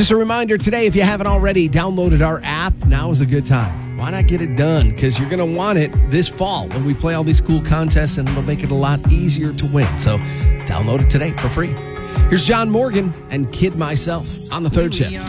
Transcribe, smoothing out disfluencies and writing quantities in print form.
Just a reminder today, if you haven't already downloaded our app, now is a good time. Why not get it done? Because you're going to want it this fall when we play all these cool contests, and it'll make it a lot easier to win. So download it today for free. Here's John Morgan and Kid Myself on the third shift.